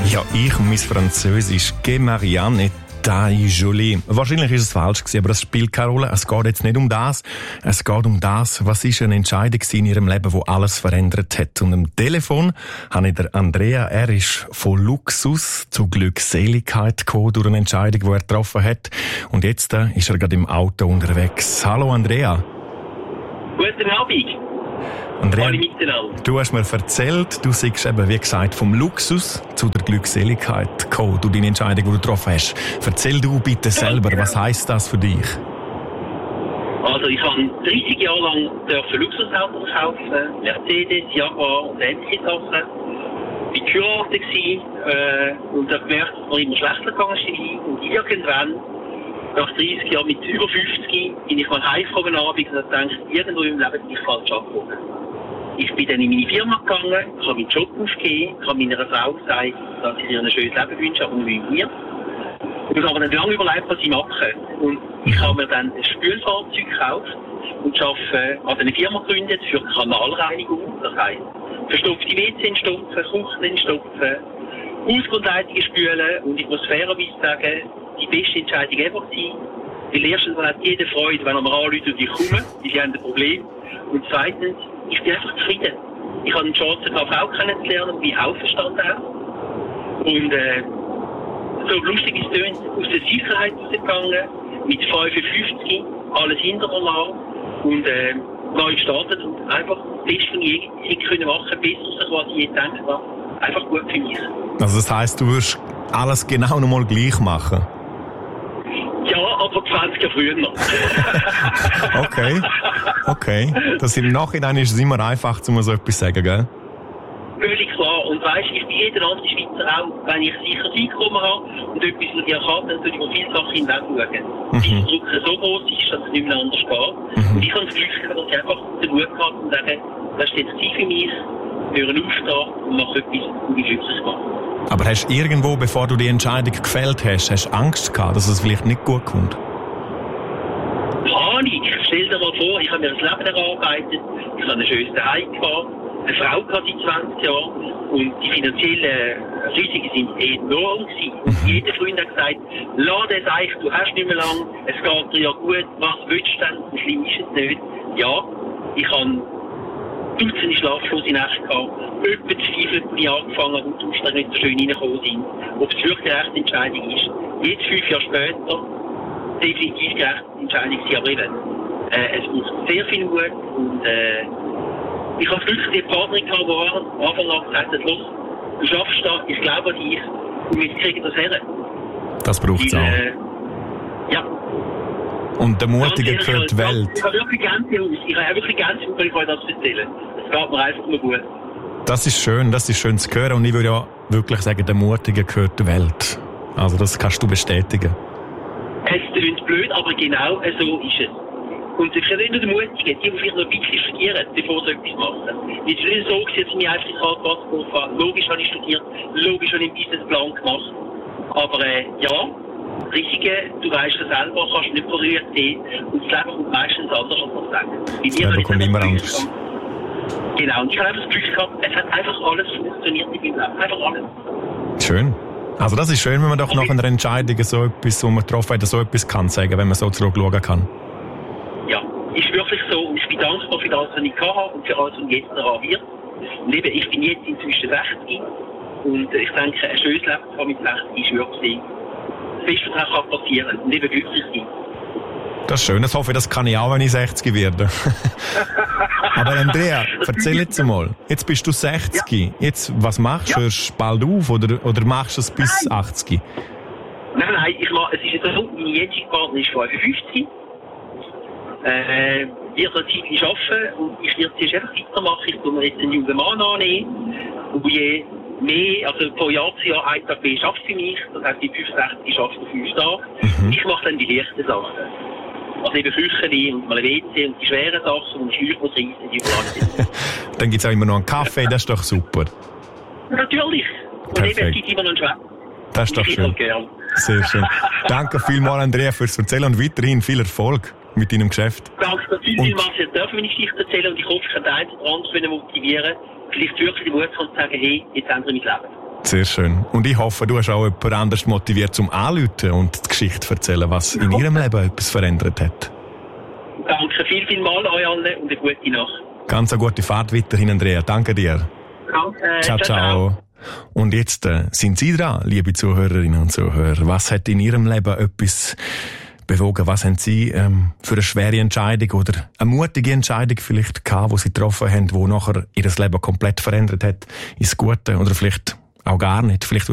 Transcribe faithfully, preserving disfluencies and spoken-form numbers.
Ja, ich und mein Französisch. «Que Marianne taille jolie». Wahrscheinlich ist es falsch gewesen, aber das spielt keine Rolle. Es geht jetzt nicht um das. Es geht um das, was ist eine Entscheidung in ihrem Leben, die alles verändert hat. Und am Telefon habe ich den Andrea. Er ist von Luxus zu Glückseligkeit gekommen durch eine Entscheidung, die er getroffen hat. Und jetzt äh, ist er gerade im Auto unterwegs. Hallo Andrea. Guten Abend. Andrea, du hast mir erzählt, du seist eben, wie gesagt, vom Luxus zu der Glückseligkeit gekommen, durch deine Entscheidung, die du getroffen hast. Erzähl du bitte selber, was heisst das für dich? Also ich habe dreißig Jahre lang Luxusautos kaufen, Mercedes, Jaguar und ähnliche Sachen. Ich war geheiratet äh, und habe gemerkt, dass mir immer schlechter gegangen ist. Und irgendwann, nach dreißig Jahren mit über fünfzig, bin ich mal heimgekommen am Abend und habe gedacht, irgendwo im Leben bin ich falsch abgekommen. Ich bin dann in meine Firma gegangen, ich habe meinen Job aufgegeben, ich habe meiner Frau gesagt, dass ich ihr ein schönes Leben wünsche, aber nicht mit mir. Und ich habe dann lange überlegt, was ich mache. Und ich habe mir dann ein Spülfahrzeug gekauft und arbeite an einer Firma gegründet für Kanalreinigung. Das heisst, verstopfte W C entstopfen, Küchen entstopfen, Hausgrundleitungen spülen. Und ich muss fairerweise sagen, die beste Entscheidung ever gewesen. Weil erstens, man hat jede Freude, wenn man anruft und ich komme, weil sie haben ein Problem. Und zweitens, ich bin einfach zufrieden. Ich habe eine Chance, eine Frau kennenzulernen und bin auferstanden auch. Und äh, so lustig ist es tönt, aus der Sicherheit rausgegangen, mit fünfundfünfzig, alles hinter mir lassen und äh, neu gestartet und einfach das Beste von je hätte können machen, besser, als was ich je gedacht habe. Einfach gut für mich. Also das heisst, du würdest alles genau nochmal gleich machen? Ja, aber zwanzig Jahre früher noch. Okay, okay. Das im Nachhinein ist es immer einfach, um so etwas zu sagen, gell? Völlig klar. Und weisst, ich bin jeder andere Schweizer auch, wenn ich sicher Einkommen habe und etwas von dir kann, dann soll ich über viele Sachen hinweg schauen. Mhm. Der Druck so groß ist, dass es nicht mehr anders geht. Mhm. Und ich habe das Glück gehabt, dass ich einfach den Mut gehabt und sagen, das ist jetzt Zeit für mich, hören aufstehen und mache etwas, um mich glücklich zu machen. Aber hast du irgendwo, bevor du die Entscheidung gefällt hast, hast du Angst gehabt, dass es vielleicht nicht gut kommt? Panik. Stell dir mal vor, ich habe mir das Leben erarbeitet, ich habe ein schönes Zuhause gehabt, eine Frau gehabt seit zwanzig Jahren und die finanziellen Risiken sind enorm gewesen. Und jeder Freund hat gesagt, lass das einfach, du hast nicht mehr lang, es geht dir ja gut, was willst du denn, so schlimm ist es nicht. Ja, ich habe Dutzende schlaflose Nächte gehabt, etwa Zweifel, die angefangen haben und die Umstände nicht so schön reingekommen sind, ob es wirklich eine rechte Entscheidung ist. Jetzt, fünf Jahre später, definitiv die rechte Entscheidung sie aber eben. Äh, es braucht sehr viel Mut und äh, ich habe Glück, die Partnerin gehabt, die am Anfang an gesagt hat, los, du schaffst das, ich glaube an dich und wir kriegen das her. Das braucht es auch. Äh, ja. Und der Mutige gehört die Welt. Ich habe wirklich Gänsehaut. Ich habe wirklich Gänsehaut, wenn ich euch das erzähle. Es geht mir einfach nur gut. Das ist schön, das ist schön zu hören. Und ich würde ja wirklich sagen, der Mutige gehört die Welt. Also das kannst du bestätigen. Es klingt blöd, aber genau so ist es. Und ich finde nicht nur der Mutige, die, die vielleicht noch ein bisschen studieren, bevor sie etwas machen. Es ist nicht so, dass ich mich einfach ins Radwasser fahre. Logisch habe ich studiert, logisch habe ich einen Businessplan gemacht. Aber äh, ja, Risiken, du weißt ja selber, kannst du nicht vorher sehen. Und das Leben kommt meistens anders, als man sagt. Bei ja, da kommt immer anders. Genau, und ich habe einfach das Gefühl gehabt, es hat einfach alles funktioniert in meinem Leben. Einfach alles. Schön. Also das ist schön, wenn man doch nach einer Entscheidung so etwas, wo man getroffen hat, so etwas kann sagen, wenn man so zurückschauen kann. Ja, ist wirklich so. Und ich bin dankbar für das, was ich hatte und für alles, was jetzt daran wird. Und eben, ich bin jetzt inzwischen sechzig. Und ich denke, ein schönes Leben mit sechzig ist wirklich das Beste, was kann passieren kann. Und eben glücklich sein. Das ist schön. Das hoffe ich, das kann ich auch, wenn ich sechzig werde. Aber Andrea, erzähl jetzt mal. Jetzt bist du sechzig. Ja. Jetzt, was machst du? Ja. Hörst du bald auf oder, oder machst du es bis nein. achtzig? Nein, nein. Ich mach, es ist jetzt so, meine jetzige Partner ist fünfundfünfzig. Äh, wird eine Zeit arbeiten und ich werde jetzt einfach weitermachen. Ich tue mir jetzt einen jungen Mann annehmen. Und je mehr, also von Jahr zu Jahr, ein Tag mehr schafft für mich. Das heißt, die fünfundsechzig schafft für fünf Tage. Mhm. Ich mache dann die leichten Sachen. Also eben Küche und mal ein W C und die schweren Sachen und die Schläuche muss reissen, die überall. Dann gibt es auch immer noch einen Kaffee, das ist doch super. Natürlich. Und perfekt. Eben gibt es immer noch einen Schwämm. Das ist doch schön. Sehr schön. Danke vielmals, Andrea, fürs Erzählen und weiterhin viel Erfolg mit deinem Geschäft. Danke vielmals, ich darf meine Geschichte erzählen und ich hoffe, ich kann den einen oder anderen motivieren, vielleicht wirklich den Mut zu sagen, hey, jetzt ändere ich mein Leben. Sehr schön. Und ich hoffe, du hast auch jemand anderes motiviert zum Anrufen und die Geschichte zu erzählen, was in ihrem Leben etwas verändert hat. Danke viel, viel mal euch alle und eine gute Nacht. Ganz eine gute Fahrt weiterhin, Andrea. Danke dir. Danke. Ciao, ciao. ciao. Und jetzt äh, sind Sie dran, liebe Zuhörerinnen und Zuhörer. Was hat in Ihrem Leben etwas bewogen? Was haben Sie ähm, für eine schwere Entscheidung oder eine mutige Entscheidung vielleicht gehabt, die Sie getroffen haben, die nachher Ihr Leben komplett verändert hat, ins Gute oder vielleicht auch gar nicht? Vielleicht